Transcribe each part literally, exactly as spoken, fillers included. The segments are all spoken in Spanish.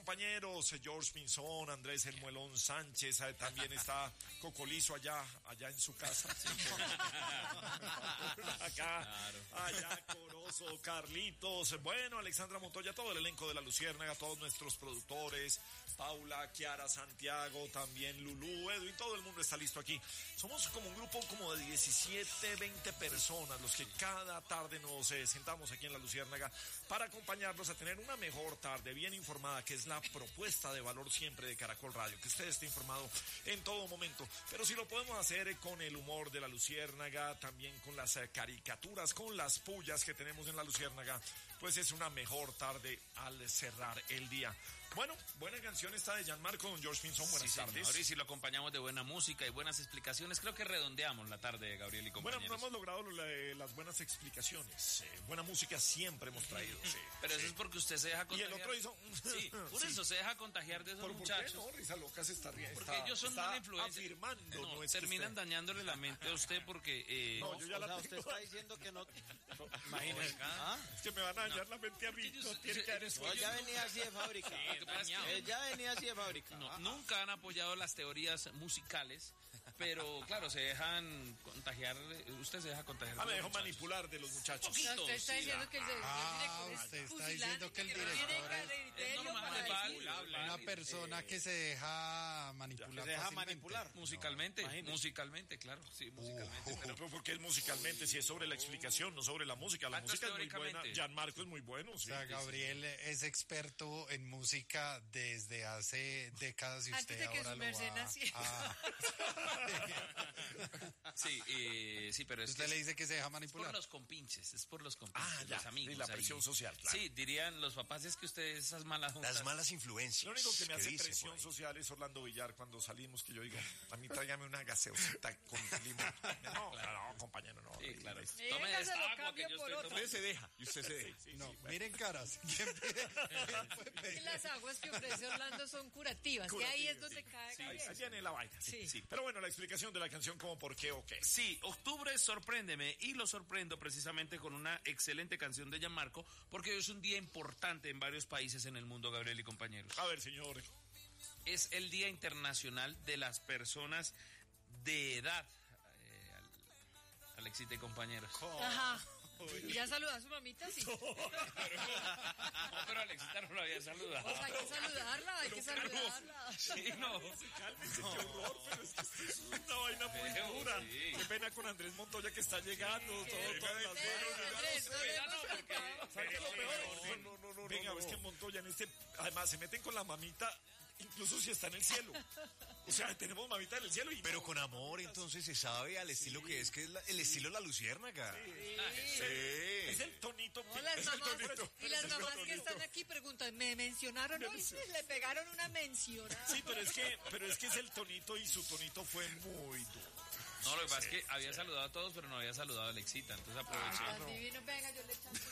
compañeros, George Pinzón, Andrés El Muelón Sánchez, también está Cocolizo allá, allá en su casa. Sí. Acá, claro. Allá Corozo, Carlitos, bueno, Alexandra Montoya, todo el elenco de La Luciérnaga, todos nuestros productores, Paula, Kiara, Santiago, también Lulú, Edwin, todo el mundo está listo aquí. Somos como un grupo como de diecisiete, veinte personas los que cada tarde nos eh, sentamos aquí en La Luciérnaga para acompañarlos a tener una mejor tarde, bien informada, que es la propuesta de valor siempre de Caracol Radio, que usted esté informado en todo momento. Pero si lo podemos hacer eh, con el humor de La Luciérnaga, también con las eh, caricaturas, con las pullas que tenemos en La Luciérnaga, pues es una mejor tarde al cerrar el día. Bueno, buena canción esta de Gianmarco, don George Pinzón, buenas sí, tardes. Señor, y si lo acompañamos de buena música y buenas explicaciones, creo que redondeamos la tarde de Gabriel y compañeros. Bueno, no hemos logrado la, las buenas explicaciones. Eh, buena música siempre hemos traído. Sí, Pero sí. Eso es porque usted se deja contagiar. Y el otro hizo... Sí, por sí. eso se deja contagiar de esos ¿Por muchachos. ¿Por qué no? Risa Loca se está riendo. Porque ellos son mala influencia. Afirmando. No, no es terminan usted... dañándole la mente a usted porque... Eh, no, yo ya o la sea, tengo. usted está diciendo que no... Imagínese. ¿Ah? Es que me van a dañar no. la mente a mí. Yo, no tiene que haber eso. No, ya venía así de fábrica. Sí, Él ya venía así de fábrica. No, nunca han apoyado las teorías musicales, pero claro, se dejan contagiar. Usted se deja contagiar. Ah, me dejó manipular de los muchachos. Poquito, usted está diciendo sí, que el de, ah, el usted está diciendo que el director es normal, una persona eh, que se deja manipular. Se deja manipular. Musicalmente, no, musicalmente, claro. Sí, musicalmente. Uh, pero, pero porque es musicalmente, si es sobre la explicación, no sobre la música. La música es muy buena. Gianmarco es muy bueno. Sí, o sea, Gabriel sí. es experto en música desde hace décadas y usted de ahora lo va a... Sí, eh, sí, pero es usted que le dice que se deja manipular. Es por los compinches, es por los compinches, ah, ya, los amigos. Y la presión ahí. social, claro. Sí, dirían los papás, es que ustedes esas malas juntas. Las malas influencias. Lo único que me hace presión social es Orlando Villar cuando salimos, que yo digo, a mí tráigame una gaseosita con limón. No, claro, no, compañero, no. Sí, claro. Eh, Tome esta agua que yo estoy tomando. Usted se deja, y usted se deja. Sí, sí, no, sí, miren caras. ¿Quién pide? Y las aguas que ofrece Orlando son curativas, curativas que ahí es donde sí, cae. Sí, ahí viene la vaina. Sí. Sí. Pero bueno, la explicación de la canción como por qué o qué. Sí, octubre sorpréndeme y lo sorprendo precisamente con una excelente canción de Gianmarco porque hoy es un día importante en varios países en el mundo, Gabriel y compañeros. A ver, señor. Es el Día Internacional de las Personas de Edad. Eh, Alexita y compañeros. Ajá. ¿Y ya saludó a su mamita? Sí. No, pero, no, pero Alexita no lo había saludado. O sea, hay que saludarla, hay que saludarla. Sí, no. Cálmese, no. Qué horror, pero es que es una vaina muy pero, dura. Sí. Qué pena con Andrés Montoya que está llegando. Sí, todo, todas las Andrés, ¿sabes lo peor? No, no, no. Venga, es que Montoya en este... Además, se meten con la mamita... Incluso si está en el cielo. O sea, tenemos mamita en el cielo. Y pero no, con amor, entonces se sabe al estilo sí. que es, que es la, el estilo de La Luciérnaga. Sí. Sí. sí. Es el tonito. No, las es mamás, el tonito. Y las mamás tonito. que están aquí preguntan, ¿me mencionaron hoy? Sí, le pegaron una mencionada. Sí, pero es que, pero es que es el tonito y su tonito fue muy duro. No, lo que pasa sí, es que sí. había saludado a todos, pero no había saludado a Alexita, entonces aproveché. Ah, no. Divino, venga, yo le echamos.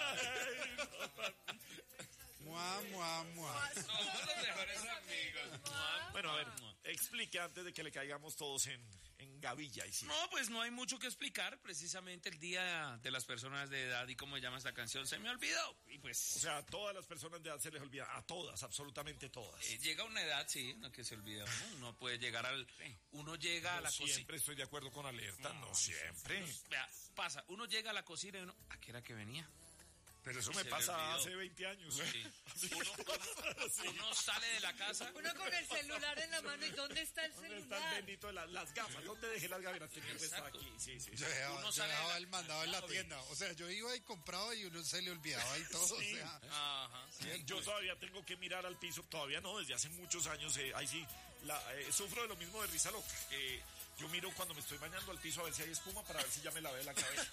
Mua, mua, mua. Somos los mejores amigos. Bueno, a ver, explique antes de que le caigamos todos en, en gavilla. Y sí. No, pues no hay mucho que explicar. Precisamente el Día de las Personas de Edad y cómo se llama esta canción se me olvidó. Y pues... O sea, a todas las personas de edad se les olvida. A todas, absolutamente todas. Eh, llega una edad, sí, no que se olvida. Uno, uno puede llegar al... Uno llega no a la cocina. Siempre estoy de acuerdo con Alerta, no, no siempre. Uno, vea, pasa, uno llega a la cocina y uno... ¿A qué era que venía? Pero eso me pasa hace veinte años. Sí. Uno, uno, sí. uno sale de la casa. Uno con el celular en la mano. ¿Y dónde está el ¿Dónde celular? ¿Dónde está el bendito de la, las gafas? ¿Dónde dejé las gafas? Tenía que estar aquí. Sí, sí. Yo dejaba, uno yo dejaba la... el mandado en la tienda. O sea, yo iba y compraba y uno se le olvidaba y todo. Sí. O sea, ajá. Sí, yo todavía tengo que mirar al piso. Todavía no, desde hace muchos años. Eh, ahí sí, la, eh, sufro de lo mismo de risa loca. Eh, yo miro cuando me estoy bañando al piso a ver si hay espuma para ver si ya me lavé la cabeza.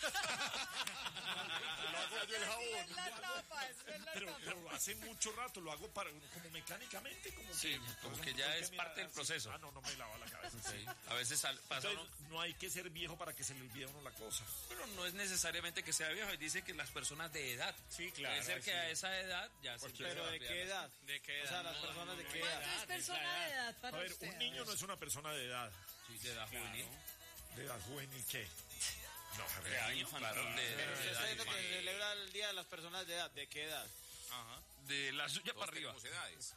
Lo hago yo el jabón. La tapa, es la pero, tapa. pero hace mucho rato lo hago para como mecánicamente, como sí, que, como que ya es parte del proceso. Ah, no, no me lava la cabeza. Sí. A veces sal, pasa Entonces, uno... no hay que ser viejo para que se le olvide a uno la cosa. Pero no es necesariamente que sea viejo, dice que las personas de edad. Sí, claro. Puede ser que sí. a esa edad ya se... Pero ¿de qué edad? ¿De qué edad? O sea, las personas de qué edad. ¿Cuánto es persona de edad para A ver, usted? un niño no es una persona de edad. Sí, de edad juvenil. ¿De edad juvenil qué? No, de edad infantil. De, Pero usted está diciendo que infantil. celebra el Día de las Personas de Edad. ¿De qué edad? Ajá. De la suya para arriba. Edades.